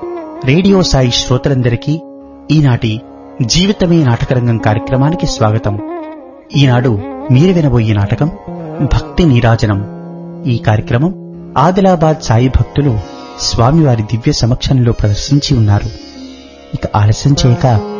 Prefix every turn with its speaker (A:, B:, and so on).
A: Radio Sai శ్రోతలందరికీ ఈనాటి జీవితమే నాటకరంగం కార్యక్రమానికి స్వాగతం. ఈనాడు మీరు వినబోయే నాటకం భక్తి నీరాజనం. ఈ కార్యక్రమం ఆదిలాబాద్ సాయి భక్తులు స్వామివారి దివ్య సమక్షంలో ప్రదర్శించి ఉన్నారు. ఇక ఆలస్యం చేయక